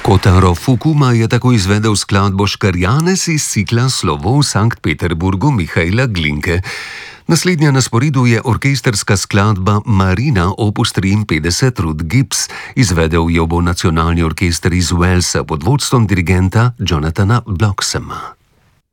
Kotaro Fukuma je tako izvedel skladbo Škarjanec iz cikla Slovo v Sankt Peterburgu Mihaila Glinke. Naslednja na sporedu je orkestrska skladba Marina opus 53 Ruth Gibbs, izvedel jo bo nacionalni orkester iz Walesa pod vodstvom dirigenta Jonathana Bloxama.